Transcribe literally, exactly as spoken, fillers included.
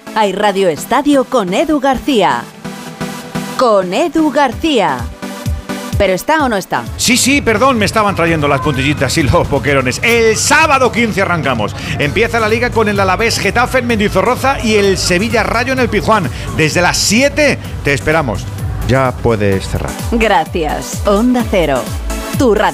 Hay Radio Estadio con Edu García. Con Edu García. ¿Pero está o no está? Sí, sí, perdón, me estaban trayendo las puntillitas y los boquerones. El sábado quince arrancamos. Empieza la Liga con el Alavés Getafe en Mendizorroza y el Sevilla Rayo en el Pizjuán. Desde las siete te esperamos. Ya puedes cerrar. Gracias. Onda Cero. Tu radio.